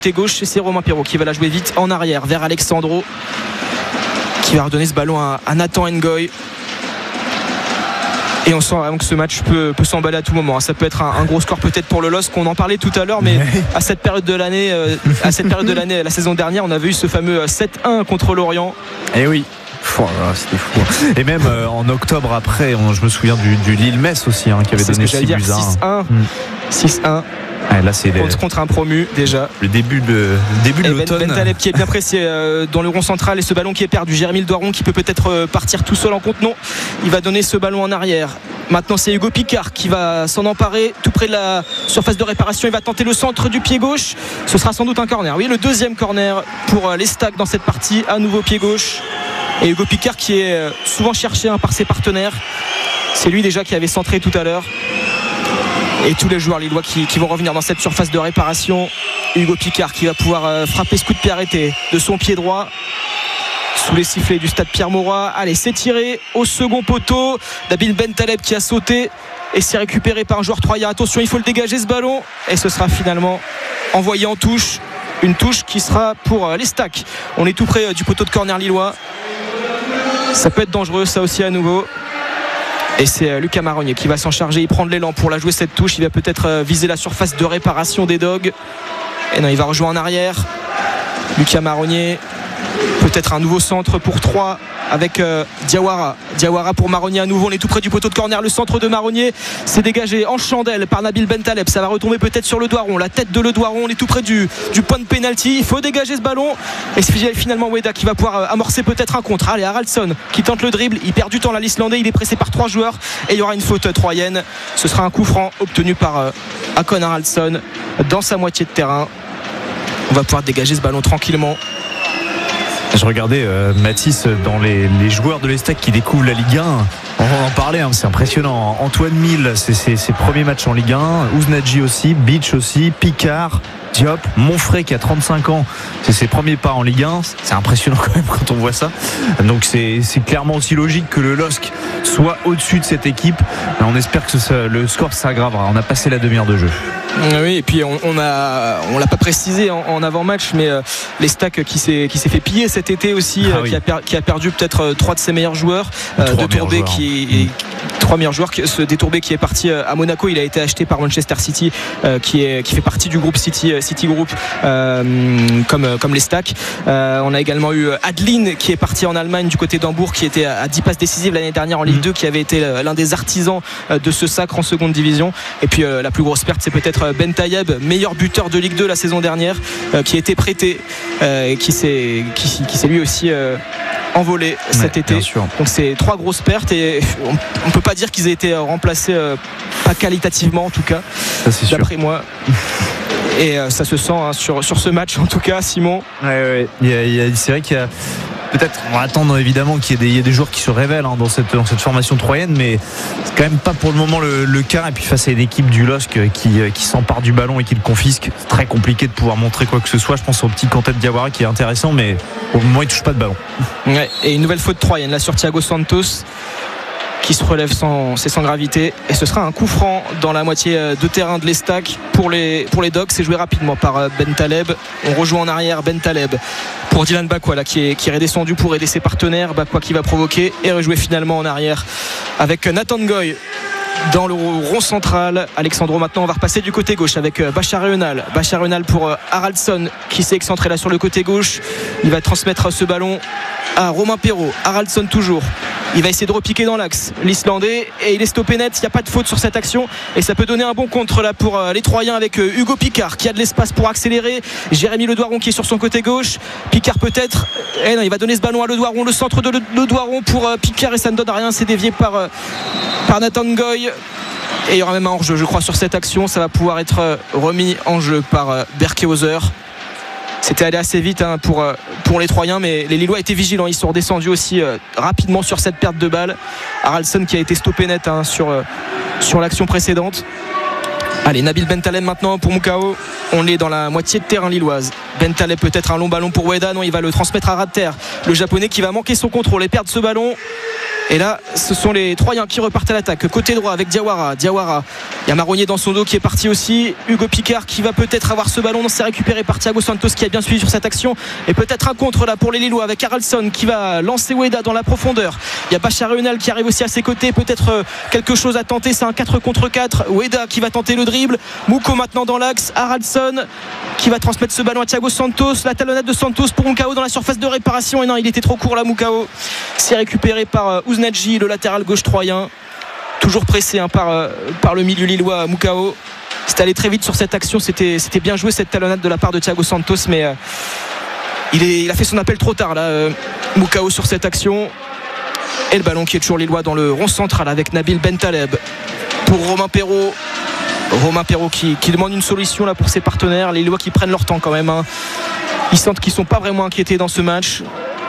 côté gauche, c'est Romain Perrault qui va la jouer vite en arrière vers Alexandro, qui va redonner ce ballon à Nathan Ngoy. Et on sent vraiment que ce match peut s'emballer à tout moment. Ça peut être un gros score peut-être pour le LOSC, qu'on en parlait tout à l'heure, mais à cette période de l'année, la saison dernière, on avait eu ce fameux 7-1 contre Lorient. Et oui. C'était fou. Et même en octobre après, je me souviens du Lille-Metz aussi, qui avait donné 6 buts 6-1. Là, c'est contre un promu déjà. Le début de l'automne. Bentaleb qui est bien pressé dans le rond central, et ce ballon qui est perdu. Jérémy Le Doiron qui peut peut-être partir tout seul en compte. Non, il va donner ce ballon en arrière. Maintenant c'est Hugo Picard qui va s'en emparer tout près de la surface de réparation. Il va tenter le centre du pied gauche. Ce sera sans doute un corner. Oui, le deuxième corner pour les Stacks dans cette partie. À nouveau pied gauche. Et Hugo Picard qui est souvent cherché par ses partenaires. C'est lui déjà qui avait centré tout à l'heure. Et tous les joueurs lillois qui vont revenir dans cette surface de réparation. Hugo Picard qui va pouvoir frapper ce coup de pied arrêté de son pied droit sous les sifflets du stade Pierre-Mauroy. Allez, c'est tiré au second poteau. Nabil Bentaleb qui a sauté et c'est récupéré par un joueur troyen. Attention, il faut le dégager ce ballon. Et ce sera finalement envoyé en touche. Une touche qui sera pour les Stacks. On est tout près du poteau de corner lillois. Ça peut être dangereux, ça aussi à nouveau. Et c'est Lucas Marronnier qui va s'en charger. Il prend de l'élan pour la jouer cette touche. Il va peut-être viser la surface de réparation des Dogs. Et non, il va rejoindre en arrière. Lucas Marronnier. Peut-être un nouveau centre pour 3 avec Diawara pour Marronnier à nouveau. On est tout près du poteau de corner. Le centre de Marronnier s'est dégagé en chandelle par Nabil Bentaleb. Ça va retomber peut-être sur Le Doiron. La tête de Le Doiron. On est tout près du point de pénalty. Il faut dégager ce ballon. Et c'est finalement Weda qui va pouvoir amorcer peut-être un contre. Allez, Haraldsson qui tente le dribble. Il perd du temps là, l'Islandais. Il est pressé par 3 joueurs. Et il y aura une faute troyenne. Ce sera un coup franc obtenu par Akon Haraldsson dans sa moitié de terrain. On va pouvoir dégager ce ballon tranquillement. Je regardais Mathis dans les joueurs de l'Estac qui découvrent la Ligue 1. On va en parler, c'est impressionnant. Antoine Mille, c'est ses premiers matchs en Ligue 1. Ouznadji aussi, Beach aussi, Picard, Diop, Monfray qui a 35 ans, c'est ses premiers pas en Ligue 1. C'est impressionnant quand même quand on voit ça. Donc c'est clairement aussi logique que le LOSC soit au-dessus de cette équipe. On espère que le score s'aggravera. On a passé la demi-heure de jeu. Oui, et puis on l'a pas précisé en avant-match, mais les Stacks qui s'est fait piller cet été aussi, qui a perdu peut-être 3 de ses meilleurs joueurs. De Tourbé qui est 3 meilleurs joueurs. Ce Détourbé qui est parti à Monaco, il a été acheté par Manchester City, qui fait partie du groupe City Group, comme les Stacks. On a également eu Adeline qui est parti en Allemagne du côté d'Hambourg, qui était à 10 passes décisives l'année dernière en Ligue 2, qui avait été l'un des artisans de ce sacre en seconde division. Et puis la plus grosse perte, c'est peut-être Bentaleb, meilleur buteur de Ligue 2 la saison dernière, qui a été prêté, qui s'est lui aussi envolé cet été. Donc c'est 3 grosses pertes, et on ne peut pas dire qu'ils aient été remplacés, pas qualitativement en tout cas, ça, d'après moi. Et ça se sent sur ce match en tout cas, Simon. Ouais. C'est vrai qu'il y a peut-être, on va attendre évidemment qu'il y ait des joueurs qui se révèlent dans cette formation troyenne, mais c'est quand même pas pour le moment le cas. Et puis face à une équipe du LOSC qui s'empare du ballon et qui le confisque, c'est très compliqué de pouvoir montrer quoi que ce soit. Je pense au petit Kanté de Diawara qui est intéressant, mais au moment il touche pas de ballon. Ouais, et une nouvelle faute troyenne là sur Thiago Santos, qui se relève sans gravité, et ce sera un coup franc dans la moitié de terrain de l'Estac pour les Dogs. C'est joué rapidement par Bentaleb. On rejoint en arrière Bentaleb pour Dylan Bakwa là, qui est redescendu pour aider ses partenaires. Bakwa qui va provoquer et rejouer finalement en arrière avec Nathan Ngoy dans le rond central. Alexandro maintenant, on va repasser du côté gauche avec Bachar Eunal pour Haraldsson qui s'est excentré là sur le côté gauche. Il va transmettre ce ballon à Romain Perrault. Haraldsson toujours, il va essayer de repiquer dans l'axe l'Islandais, et il est stoppé net. Il n'y a pas de faute sur cette action, et ça peut donner un bon contre là pour les Troyens avec Hugo Picard qui a de l'espace pour accélérer. Jérémy Le Doiron qui est sur son côté gauche. Picard peut-être, et non, il va donner ce ballon à Le Doiron, le centre de Le Doiron pour Picard, et ça ne donne rien. C'est dévié par Nathan Ngoy. Et il y aura même un hors-jeu, je crois, sur cette action. Ça va pouvoir être remis en jeu par Berkehauser. C'était allé assez vite pour les Troyens, mais les Lillois étaient vigilants. Ils sont redescendus aussi rapidement sur cette perte de balle. Haraldsson qui a été stoppé net sur l'action précédente. Allez, Nabil Bentaleb maintenant pour Moukao. On est dans la moitié de terrain lilloise. Bentaleb peut-être un long ballon pour Weda. Non, il va le transmettre à ras de terre. Le japonais qui va manquer son contrôle et perdre ce ballon. Et là, ce sont les Troyens qui repartent à l'attaque. Côté droit avec Diawara. Il y a Marronnier dans son dos qui est parti aussi. Hugo Picard qui va peut-être avoir ce ballon. C'est récupéré par Thiago Santos qui a bien suivi sur cette action. Et peut-être un contre là pour les Lillois avec Haraldsson qui va lancer Ueda dans la profondeur. Il y a Bachar Réunal qui arrive aussi à ses côtés. Peut-être quelque chose à tenter. C'est un 4 contre 4. Ueda qui va tenter le dribble. Mouko maintenant dans l'axe. Haraldsson qui va transmettre ce ballon à Thiago Santos. La talonnade de Santos pour Mukao dans la surface de réparation. Et non, il était trop court là, Mukao. C'est récupéré par Uznadji, le latéral gauche troyen. Toujours pressé par le milieu lillois, Mukao. C'était allé très vite sur cette action. C'était bien joué cette talonnade de la part de Thiago Santos, mais il a fait son appel trop tard là, Mukao, sur cette action. Et le ballon qui est toujours lillois dans le rond central avec Nabil Bentaleb pour Romain Perraud. Romain Perraud qui demande une solution là pour ses partenaires. Les Lillois qui prennent leur temps quand même, hein. Ils sentent qu'ils ne sont pas vraiment inquiétés dans ce match.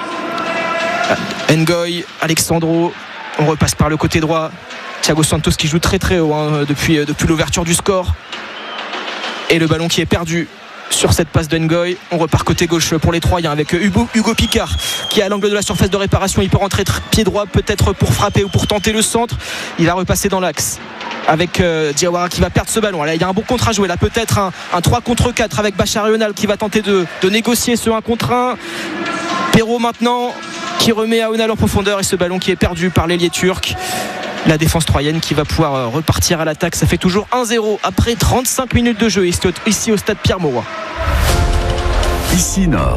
Ngoy, Alexandro, on repasse par le côté droit. Thiago Santos qui joue très très haut, hein, depuis l'ouverture du score. Et le ballon qui est perdu sur cette passe de Ngoy. On repart côté gauche pour les Troyens avec Hugo Picard qui est à l'angle de la surface de réparation. Il peut rentrer pied droit peut-être pour frapper ou pour tenter le centre. Il va repasser dans l'axe avec Diawara qui va perdre ce ballon. Là, il y a un bon contre à jouer. Là, peut-être un 3 contre 4 avec Bachar Réunal qui va tenter de négocier ce 1 contre 1. Perraud maintenant qui remet Aounal en profondeur et ce ballon qui est perdu par l'ailier turc. La défense troyenne qui va pouvoir repartir à l'attaque. Ça fait toujours 1-0 après 35 minutes de jeu ici au stade Pierre-Mauroy. Ici Nord.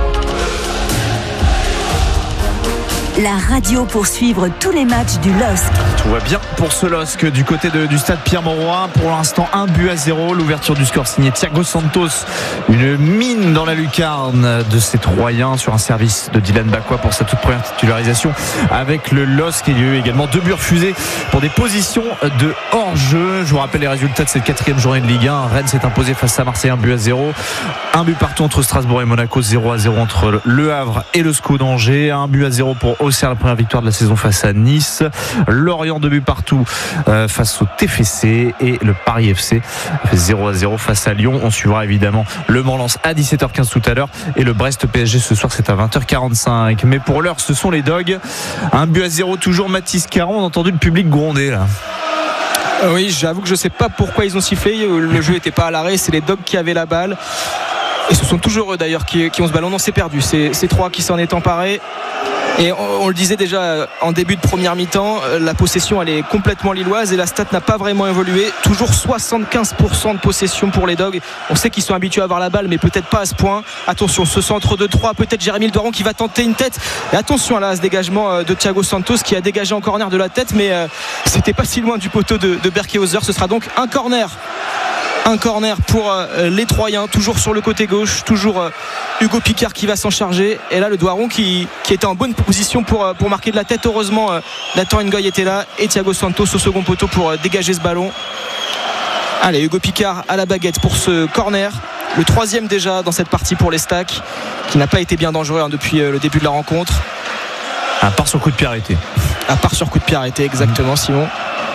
La radio pour suivre tous les matchs du LOSC. Tout va bien pour ce LOSC du côté du stade Pierre-Mauroy. Pour l'instant, 1-0. L'ouverture du score signée Thiago Santos. Une mine dans la lucarne de ces Troyens sur un service de Dylan Bakwa pour sa toute première titularisation avec le LOSC. Il y a eu également 2 buts refusés pour des positions de hors-jeu. Je vous rappelle les résultats de cette 4e journée de Ligue 1. Rennes s'est imposé face à Marseille 1-0. Un but partout entre Strasbourg et Monaco. 0-0 entre Le Havre et le SCO d'Angers. 1-0 pour Auxerre, la première victoire de la saison face à Nice. Lorient 2 buts partout face au TFC et le Paris FC 0-0 face à Lyon. On suivra évidemment le Mans-Lens à 17h15 tout à l'heure et le Brest PSG ce soir, c'est à 20h45. Mais pour l'heure, ce sont les Dogs. 1-0 toujours. Mathis Caron, on a entendu le public gronder là. Oui, j'avoue que je ne sais pas pourquoi ils ont sifflé. Le jeu n'était pas à l'arrêt, c'est les Dogs qui avaient la balle. Et ce sont toujours eux d'ailleurs qui ont ce ballon. Non, c'est perdu. C'est 3 qui s'en est emparé. Et on le disait déjà en début de première mi-temps, la possession elle est complètement lilloise et la stat n'a pas vraiment évolué. Toujours 75% de possession pour les Dogs. On sait qu'ils sont habitués à avoir la balle, mais peut-être pas à ce point. Attention, ce centre de 3, peut-être Jérémy Doiron qui va tenter une tête. Et attention là à ce dégagement de Thiago Santos qui a dégagé en corner de la tête, mais c'était pas si loin du poteau de Berkehauser. Ce sera donc un corner. Un corner pour les Troyens, toujours sur le côté gauche, toujours Hugo Picard qui va s'en charger. Et là le Doiron qui était en bonne position pour marquer de la tête. Heureusement Nathan Ngoy était là et Thiago Santos au second poteau pour dégager ce ballon. Allez, Hugo Picard à la baguette pour ce corner, le 3e déjà dans cette partie pour les Stacks, qui n'a pas été bien dangereux depuis le début de la rencontre. À part sur coup de pied arrêté. À part sur coup de pied arrêté, exactement. Simon,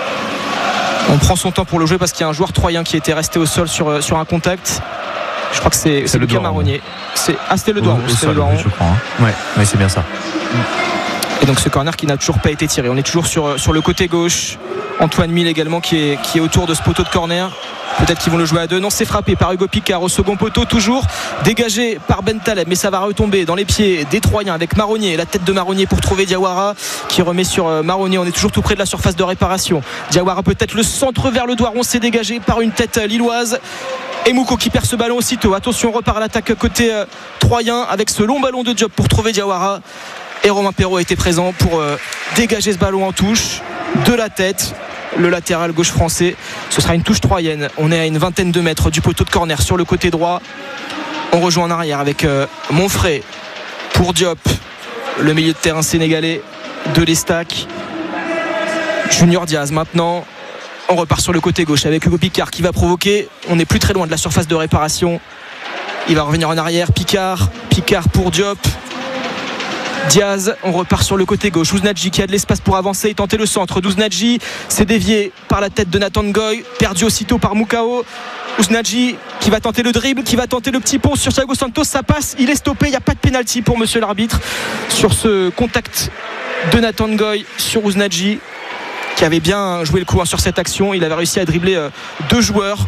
on prend son temps pour le jouer parce qu'il y a un joueur troyen qui était resté au sol sur un contact. Je crois que c'est Lucas Marronnier. C'était le Doiron. Je crois. Hein. Ouais, c'est bien ça. Et donc ce corner qui n'a toujours pas été tiré. On est toujours sur le côté gauche. Antoine Mille également qui est autour de ce poteau de corner. Peut-être qu'ils vont le jouer à 2. Non, c'est frappé par Hugo Picard au second poteau, toujours dégagé par Bentaleb, mais ça va retomber dans les pieds des Troyens avec Marronnier, la tête de Marronnier pour trouver Diawara qui remet sur Marronnier. On est toujours tout près de la surface de réparation. Diawara peut-être le centre vers le Doiron, c'est dégagé par une tête lilloise. Et Mouko qui perd ce ballon aussitôt. Attention, on repart à l'attaque côté Troyen avec ce long ballon de Diop pour trouver Diawara. Et Romain Perraud a été présent pour dégager ce ballon en touche de la tête. Le latéral gauche français. Ce sera une touche troyenne. On est à une vingtaine de mètres du poteau de corner sur le côté droit. On rejoint en arrière avec Monfray pour Diop, le milieu de terrain sénégalais de l'Estac. Junior Diaz maintenant. On repart sur le côté gauche avec Hugo Picard qui va provoquer. On n'est plus très loin de la surface de réparation. Il va revenir en arrière. Picard pour Diop. Diaz, on repart sur le côté gauche. Uznadji qui a de l'espace pour avancer et tenter le centre. Uznadji, c'est dévié par la tête de Nathan Ngoy, perdu aussitôt par Mukao. Uznadji qui va tenter le dribble, qui va tenter le petit pont sur Thiago Santos. Ça passe, il est stoppé. Il n'y a pas de pénalty pour monsieur l'arbitre sur ce contact de Nathan Ngoy sur Ouznadji, qui avait bien joué le coup sur cette action. Il avait réussi à dribbler 2 joueurs.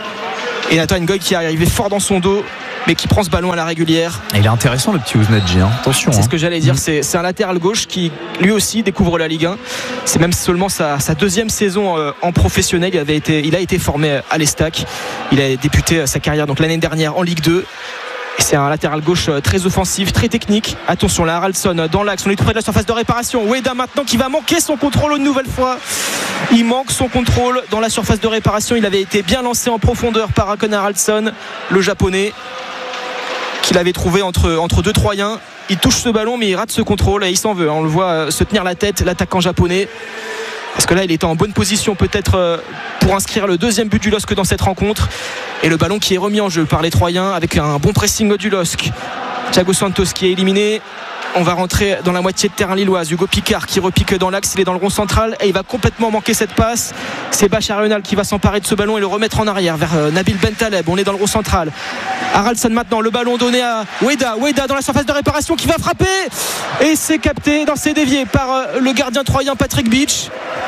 Et Nathan Ngoy qui est arrivé fort dans son dos, mais qui prend ce ballon à la régulière. Et il est intéressant le petit Ouznadji, hein. Attention. C'est ce que j'allais dire, c'est un latéral gauche qui lui aussi découvre la Ligue 1. C'est même seulement sa deuxième saison en professionnel. Il a été formé à l'Estac. Il a débuté sa carrière donc l'année dernière en Ligue 2. Et c'est un latéral gauche très offensif, très technique. Attention là, Haraldsson dans l'axe, on est tout près de la surface de réparation. Ueda maintenant qui va manquer son contrôle une nouvelle fois. Il manque son contrôle dans la surface de réparation. Il avait été bien lancé en profondeur par Hakon Haraldsson, le japonais, qu'il avait trouvé entre 2 Troyens. Il touche ce ballon mais il rate ce contrôle et il s'en veut. On le voit se tenir la tête, l'attaquant japonais. Parce que là il était en bonne position peut-être pour inscrire le 2e but du LOSC dans cette rencontre. Et le ballon qui est remis en jeu par les Troyens avec un bon pressing du LOSC. Thiago Santos qui est éliminé. On va rentrer dans la moitié de terrain lilloise. Hugo Picard qui repique dans l'axe, il est dans le rond central et il va complètement manquer cette passe. C'est Bachar Eunal qui va s'emparer de ce ballon et le remettre en arrière vers Nabil Bentaleb. On est dans le rond central. Haraldsson maintenant, le ballon donné à Ueda dans la surface de réparation qui va frapper et c'est capté, c'est dévié par le gardien troyen Patrick Beach.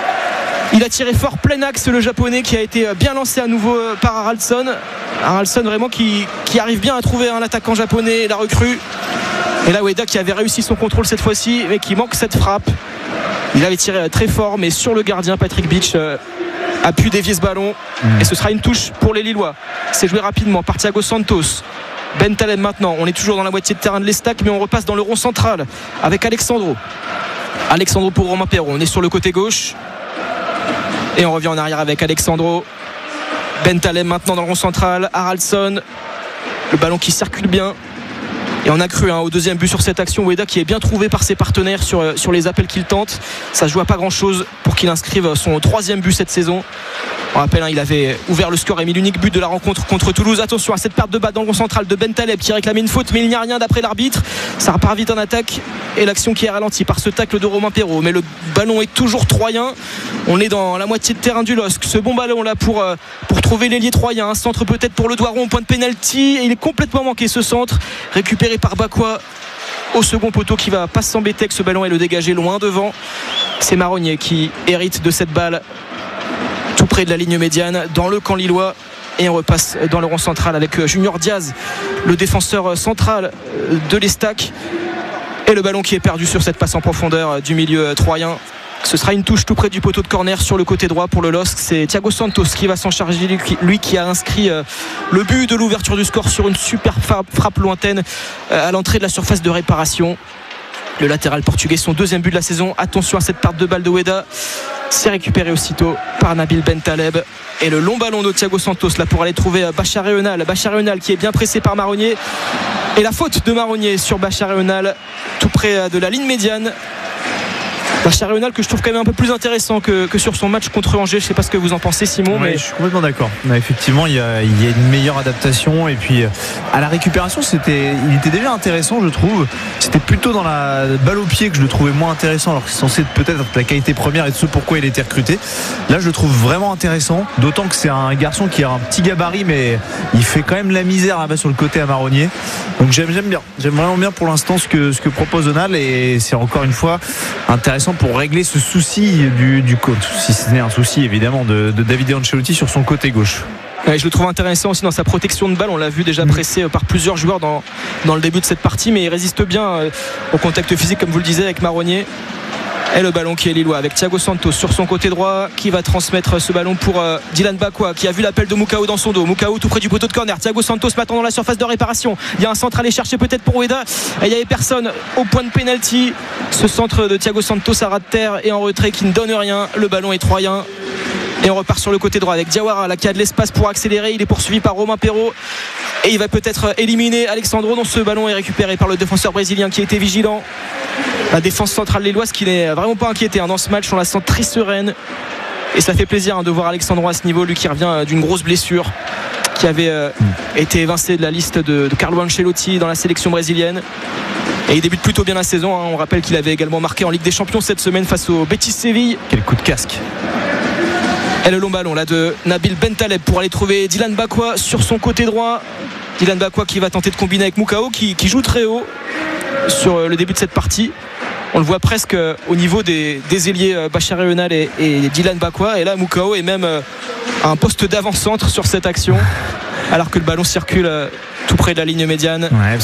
Il a tiré fort plein axe le japonais qui a été bien lancé à nouveau par Haraldsson vraiment qui arrive bien à trouver un attaquant japonais et la recrue. Et là Ueda qui avait réussi son contrôle cette fois-ci mais qui manque cette frappe. Il avait tiré très fort mais sur le gardien Patrick Beach a pu dévier ce ballon et ce sera une touche pour les Lillois. C'est joué rapidement par Thiago Santos. Bentaleb maintenant, on est toujours dans la moitié de terrain de l'Estac mais on repasse dans le rond central avec Alexandro pour Romain Perrault. On est sur le côté gauche et on revient en arrière avec Alexandro. Bentaleb maintenant dans le rond central. Haraldsson, le ballon qui circule bien. Et on a cru au 2e but sur cette action. Ueda qui est bien trouvé par ses partenaires sur les appels qu'il tente. Ça ne joue à pas grand chose pour qu'il inscrive son 3e but cette saison. On rappelle, il avait ouvert le score et mis l'unique but de la rencontre contre Toulouse. Attention à cette perte de balle dans le rond central de Bentaleb qui réclamait une faute, mais il n'y a rien d'après l'arbitre. Ça repart vite en attaque et l'action qui est ralentie par ce tacle de Romain Perrault. Mais le ballon est toujours troyen. On est dans la moitié de terrain du LOSC. Ce bon ballon là pour trouver l'ailier troyen. Un centre peut-être pour le Doiron au point de pénalty. Et il est complètement manqué ce centre. Récupéré par Bakwa au second poteau qui va pas s'embêter avec ce ballon et le dégager loin devant. C'est Marronnier qui hérite de cette balle tout près de la ligne médiane dans le camp lillois et on repasse dans le rond central avec Junior Diaz, le défenseur central de l'Estac, et le ballon qui est perdu sur cette passe en profondeur du milieu troyen. Ce sera une touche tout près du poteau de corner sur le côté droit pour le LOSC. C'est Thiago Santos qui va s'en charger, lui qui a inscrit le but de l'ouverture du score sur une super frappe lointaine à l'entrée de la surface de réparation. Le latéral portugais, son 2e but de la saison. Attention à cette perte de balle de Ueda. C'est récupéré aussitôt par Nabil Bentaleb. Et le long ballon de Thiago Santos là pour aller trouver Bachar Eunal. Bachar Eunal qui est bien pressé par Marronnier. Et la faute de Marronnier sur Bachar Eunal tout près de la ligne médiane. Bachar Eunal que je trouve quand même un peu plus intéressant que sur son match contre Angers. Je ne sais pas ce que vous en pensez, Simon. Mais je suis complètement d'accord. Effectivement, il y a une meilleure adaptation et puis à la récupération il était déjà intéressant, je trouve. C'était plutôt dans la balle au pied que je le trouvais moins intéressant, alors que c'est censé peut-être être la qualité première et de ce pourquoi il a été recruté. Là je le trouve vraiment intéressant, d'autant que c'est un garçon qui a un petit gabarit mais il fait quand même la misère là-bas sur le côté à Marronnier. Donc j'aime vraiment bien pour l'instant ce que propose Eunal, et c'est encore une fois intéressant pour régler ce souci du coach, si ce n'est un souci évidemment de Davide Ancelotti sur son côté gauche. Ouais, je le trouve intéressant aussi dans sa protection de balle. On l'a vu déjà pressé par plusieurs joueurs dans le début de cette partie, mais il résiste bien au contact physique comme vous le disiez avec Marronnier. Et le ballon qui est lillois avec Thiago Santos sur son côté droit qui va transmettre ce ballon pour Dylan Bakwa qui a vu l'appel de Moukao dans son dos. Moukao tout près du poteau de corner. Thiago Santos maintenant dans la surface de réparation. Il y a un centre à aller chercher peut-être pour Ueda et il n'y avait personne au point de pénalty. Ce centre de Thiago Santos à ras de terre et en retrait qui ne donne rien. Le ballon est troyen. Et on repart sur le côté droit avec Diawara là qui a de l'espace pour accélérer. Il est poursuivi par Romain Perrault et il va peut-être éliminer Alexandro. Non, ce ballon est récupéré par le défenseur brésilien qui était vigilant. La défense centrale lilloise qui n'est vraiment pas inquiétée dans ce match. On la sent très sereine et ça fait plaisir de voir Alexandro à ce niveau, lui qui revient d'une grosse blessure, qui avait été évincé de la liste de Carlo Ancelotti dans la sélection brésilienne. Et il débute plutôt bien la saison. On rappelle qu'il avait également marqué en Ligue des Champions cette semaine face au Betis Séville. Quel coup de casque. Et le long ballon là de Nabil Bentaleb pour aller trouver Dylan Bakwa sur son côté droit. Dylan Bakwa qui va tenter de combiner avec Moukao qui joue très haut sur le début de cette partie. On le voit presque au niveau des ailiers Bachar Eunal et Dylan Bakwa. Et là, Moukao est même à un poste d'avant-centre sur cette action, alors que le ballon circule tout près de la ligne médiane. Ouais,